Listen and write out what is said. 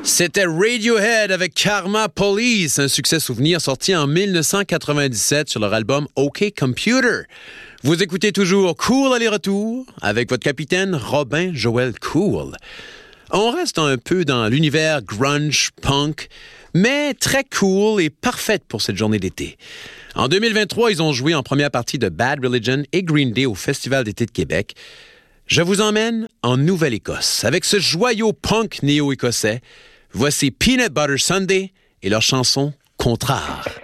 C'était Radiohead avec Karma Police, un succès souvenir sorti en 1997 sur leur album OK Computer. Vous écoutez toujours Cool aller-retour avec votre capitaine Robin Joël Cool. On reste un peu dans l'univers grunge, punk, mais très cool et parfaite pour cette journée d'été. En 2023, ils ont joué en première partie de Bad Religion et Green Day au Festival d'été de Québec. Je vous emmène en Nouvelle-Écosse avec ce joyau punk néo-écossais. Voici Peanut Butter Sunday et leur chanson Contraire.